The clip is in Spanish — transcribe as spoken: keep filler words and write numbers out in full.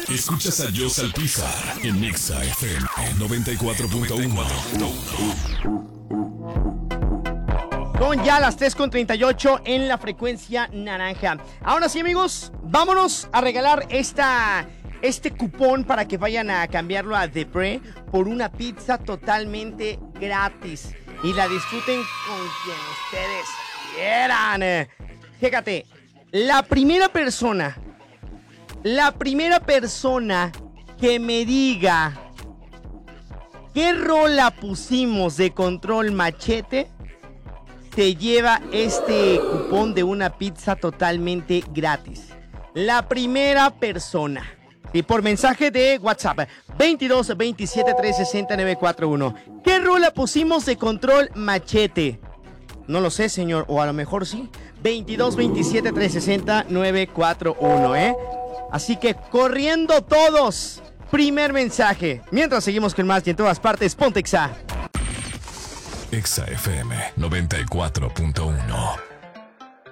Escuchas a Joss Alpizar en Nexa F M noventa y cuatro punto uno. Son ya las tres con treinta y ocho en la frecuencia naranja. Ahora sí, amigos, vámonos a regalar esta, este cupón para que vayan a cambiarlo a Depre por una pizza totalmente gratis y la disfruten con quien ustedes quieran. Fíjate, la primera persona, la primera persona que me diga qué rola pusimos de Control Machete se lleva este cupón de una pizza totalmente gratis. La primera persona. Y por mensaje de WhatsApp, veintidós veintisiete tres sesenta nueve cuarenta y uno. ¿Qué rola pusimos de Control Machete? No lo sé, señor, o a lo mejor sí. veintidós veintisiete tres sesenta nueve cuarenta y uno, ¿eh? Así que corriendo todos. Primer mensaje. Mientras seguimos con más y en todas partes, ponte Exa. Exa F M noventa y cuatro punto uno.